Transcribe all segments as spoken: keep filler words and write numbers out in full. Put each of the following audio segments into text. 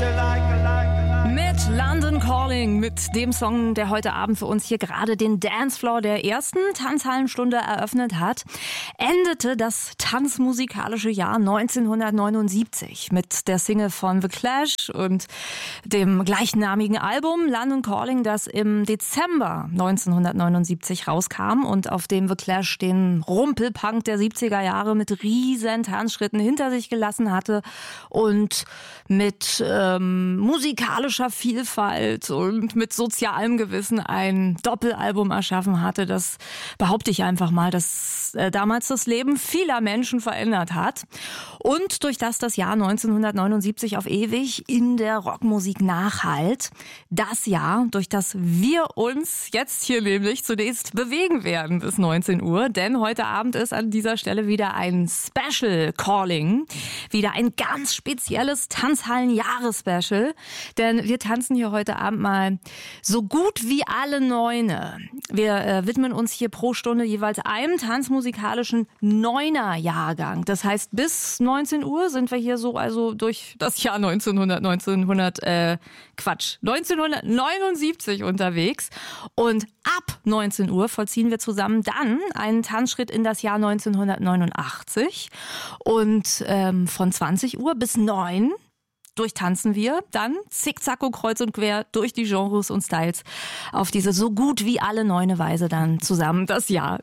Mit London Calling, mit dem Song, der heute Abend für uns hier gerade den Dancefloor der ersten Tanzhallenstunde eröffnet hat, endete das tanzmusikalische Jahr neunzehnhundertneunundsiebzig mit der Single von The Clash und dem gleichnamigen Album London Calling, das im Dezember neunzehnhundertneunundsiebzig rauskam und auf dem The Clash den Rumpelpunk der siebziger Jahre mit riesen Tanzschritten hinter sich gelassen hatte und mit ähm, musikalischer Vielfalt und mit sozialem Gewissen ein Doppelalbum erschaffen hatte, das, behaupte ich einfach mal, das äh, damals das Leben vieler Menschen verändert hat und durch das das Jahr neunzehnhundertneunundsiebzig auf ewig in der Rockmusik nachhalt. Das Jahr, durch das wir uns jetzt hier nämlich zunächst bewegen werden bis neunzehn Uhr, denn heute Abend ist an dieser Stelle wieder ein Special Calling, wieder ein ganz spezielles Tanzhallen-Jahres-Special, denn wir tanzen hier heute Abend mal so gut wie alle Neune. Wir äh, widmen uns hier pro Stunde jeweils einem tanzmusikalischen Neuner-Jahrgang. Das heißt, bis neunzehn Uhr sind wir hier so also durch das Jahr neunzehnhundert, neunzehnhundert, äh, Quatsch, neunzehnhundertneunundsiebzig unterwegs. Und ab neunzehn Uhr vollziehen wir zusammen dann einen Tanzschritt in das Jahr neunzehnhundertneunundachtzig. Und ähm, von zwanzig Uhr bis neun durchtanzen wir dann zickzacko kreuz und quer durch die Genres und Styles auf diese so gut wie alle neune Weise dann zusammen das Jahr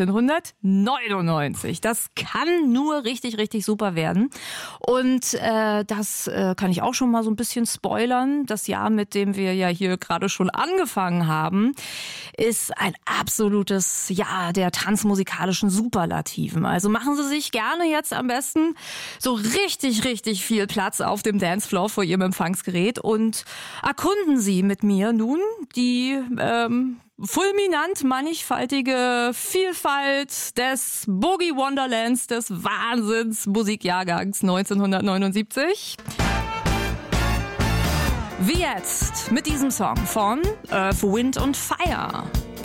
neunzehnhundertneunundneunzig. Das kann nur richtig, richtig super werden. Und äh, das äh, kann ich auch schon mal so ein bisschen spoilern. Das Jahr, mit dem wir ja hier gerade schon angefangen haben, ist ein absolutes Jahr der tanzmusikalischen Superlativen. Also machen Sie sich gerne jetzt am besten so richtig, richtig viel Platz auf dem Dancefloor vor Ihrem Empfangsgerät und erkunden Sie mit mir nun die ähm, fulminant mannigfaltige Vielfalt des Boogie Wonderlands, des Wahnsinns Musikjahrgangs neunzehnhundertneunundsiebzig. Wie jetzt mit diesem Song von Earth, Wind und Fire.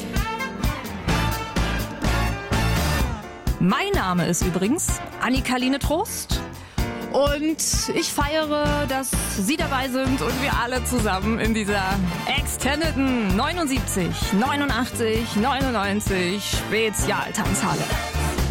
Mein Name ist übrigens Annika-Line Trost. Und ich feiere, dass Sie dabei sind und wir alle zusammen in dieser extendeden neunundsiebzig, neunundachtzig, neunundneunzig Spezialtanzhalle.